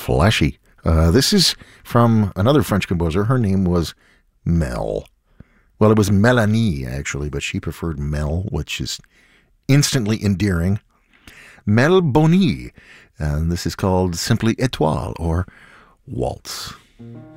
flashy. This is from another French composer. Her name was Mel. Well, it was Melanie, actually, but she preferred Mel, which is instantly endearing. Mel Boni. And this is called simply Étoile, or Waltz.